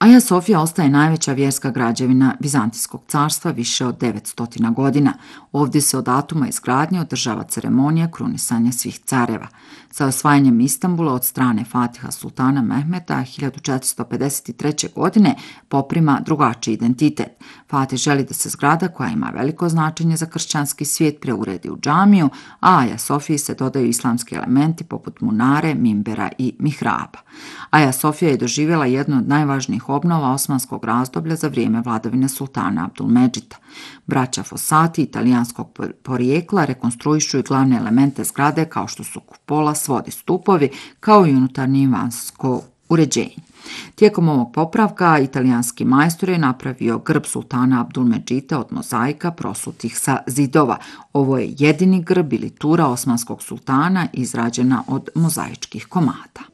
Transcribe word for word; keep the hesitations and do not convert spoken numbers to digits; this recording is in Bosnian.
Aja Sofija ostaje najveća vjerska građevina Vizantijskog carstva više od devetsto godina. Ovdje se od datuma izgradnje održava ceremonija krunisanja svih careva. Sa osvajanjem Istanbula od strane Fatiha sultana Mehmeta hiljadu četiristo pedeset treće. godine poprima drugačiji identitet. Fatih želi da se zgrada, koja ima veliko značenje za kršćanski svijet, preuredi u džamiju, a Aja Sofiji se dodaju islamski elementi poput munare, mimbera i mihraba. Aja Sofija je doživjela jednu od najvažnijih obnova osmanskog razdoblja za vrijeme vladavine sultana Abdulmedžida. Braća Fossati, italijanskog porijekla, rekonstruišu i glavne elemente zgrade kao što su kupola, svodi, stupovi, kao i unutarnje i vanjsko uređenje. Tijekom ovog popravka italijanski majstor je napravio grb sultana Abdulmedžida od mozaika prosutih sa zidova. Ovo je jedini grb ili tura osmanskog sultana izrađena od mozaičkih komada.